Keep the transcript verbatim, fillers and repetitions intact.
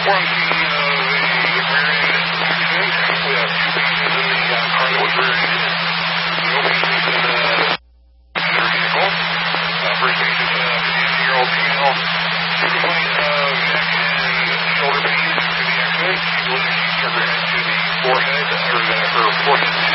performed the, uh, the rear-end accident. We have two pieces in the uh, car that was rear-ended. No pieces in the their vehicle. Uh, first patient, uh, fifty-year-old female, significant uh, neck and shoulder pain after the accident. She was, she struck her head to the forehead, or the, her forehead